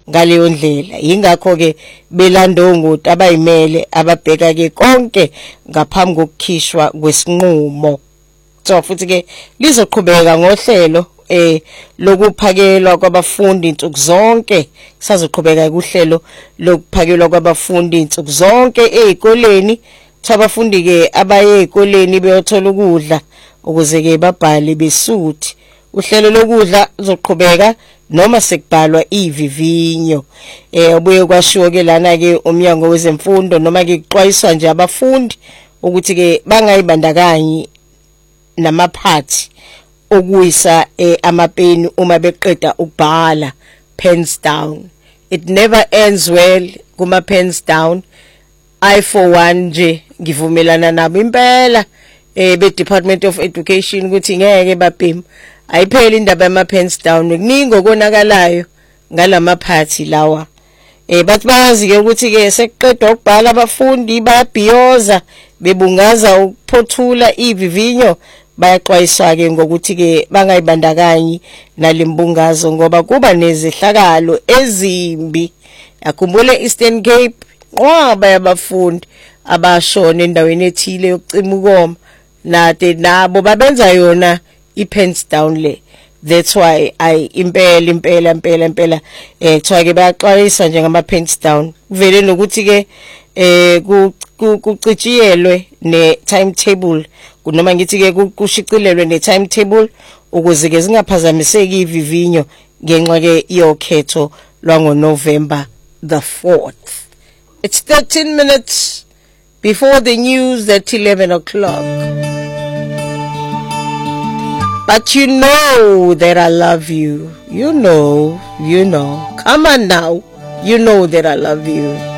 ngaleyo ndlela. Ingakho ke belandongoti abayimele ababheka ke konke ngaphambi kokukhishwa kwesinqumo. So futhi ke lizoqhubeka ngohlelo lokuphakelwa kwabafundi insuku zonke. Sazoqhubeka kuhlelo lokuphakelwa kwabafundi insuku zonke ezikoleni. Abafundi ke abaye ezikoleni beyothola ukudla ukuze ke babhale besuthi. Uhlelo lokudla uzoqhubeka noma sekubhalwa ivivinyo. Ubuye kwashiwo ke lana ke umnyango wezemfundo noma ke kuxwayiswa nje abafundi ukuthi ke bangayibandakanyi namaphathi okuyisa amapeni uma beqeda ukubhala. Pens down. It never ends well kuma pens down. I for one nje ngivumelana nabo impela be Department of Education ukuthi ngeke babhema ayipheli indaba yama pens down. Kuningi okonakalayo ngalamaphathi lawa. Bathi bayazi ke ukuthi ke sekuqedwa ukubhala abafundi bayabhiyoza bebungaza ukuphothula ivivinyo. Bayaxwayiswa ke ngokuthi ke bangayibandakanyi nalimbungazo ngoba kuba nezehlakalo ezimbi. Akhumbule Eastern Cape ngoba yabafundi abashona endaweni ethile yokucima ukoma nabo babenza yona ipens down le. That's why impela kuthiwa ke bayaxwayisa nje ngama pens down. Kuvele nokuthi ke kucitshiyelwe ne timetable noma ngithi ke kushicilelwe ne timetable ukuze ke zingaphazamiseki ivivinyo ngenxa ke yokhetho lwango November the 4th. It's 13 minutes before the news at 11 o'clock. But you know that I love you. You know. Come on now. You know that I love you.